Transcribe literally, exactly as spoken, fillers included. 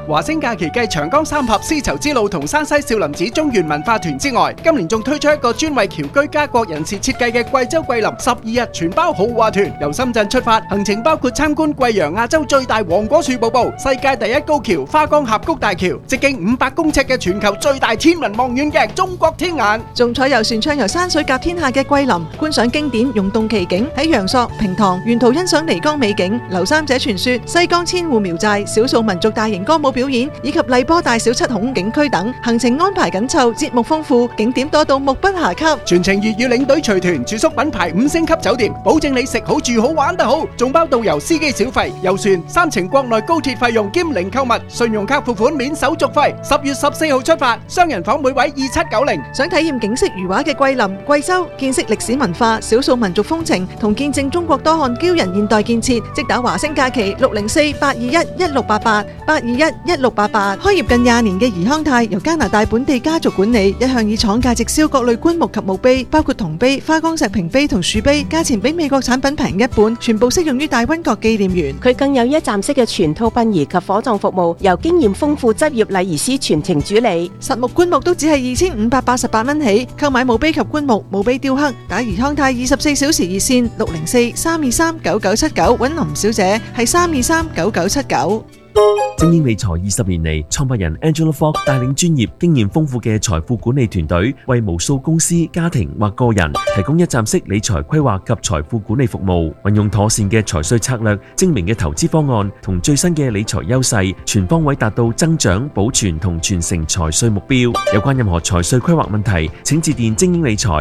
華星假期繼長江三峽絲綢之路同山西少林寺中原文化團之外，今年仲推出一個專為僑居家國人士設計嘅貴州桂林十二日全包豪華團，由深圳出發，行程包括參觀貴陽亞洲最大黃果樹瀑布、世界第一高橋花崗峽谷大橋、直徑五百公尺嘅全球最大天文望遠鏡中國天眼， 仲坐遊船暢遊山水甲天下嘅桂林，觀賞經典溶洞奇景，喺陽朔、平塘沿途欣賞漓江美景、劉三姐傳說、西江千戶苗寨、少數民族大型歌舞表演，以及荔波大小七孔景區等，行程安排緊湊，節目豐富，景點多到目不暇給。 全程粵語領隊隨團，住宿品牌五星級酒店，保證你食好住好玩得好，仲包導遊司機小費、遊船、三程國內高鐵費用兼零購物，信用卡付款免手續費。十月十四號出發，雙人房每位二七九零。 想體驗景色如畫嘅桂林、貴州，見識歷史文化、少數民族風情，同見證中國多項驕人現代建設，即打華星假期六零四八二一一六八八八二一一六八八。開業近廿年嘅怡康泰由加拿大本地家族管理，一向以廠價直銷各類棺木及墓碑，包括銅碑、花崗石屏碑同樹碑，價錢比美國產品平一半，全部適用於大溫國紀念園。 佢更有一站式嘅全套殯儀及火葬服務，由經驗豐富執業禮儀師全程主理。 實木棺木都只係二千五百八十八蚊起，購買墓碑及棺木、墓碑雕刻，打怡康泰二十四小時熱線六零四三二三九九七九，揾林小姐係三二三九九七九。 精英理財二十年嚟，創辦人 Angela Fogg 帶領專業、經驗豐富嘅財富管理團隊，為無數公司、家庭或個人提供一站式理財規劃及財富管理服務。運用妥善嘅財稅策略、精明嘅投資方案同最新嘅理財優勢，全方位達到增長、保存同傳承財稅目標。有關任何財稅規劃問題，請致電精英理財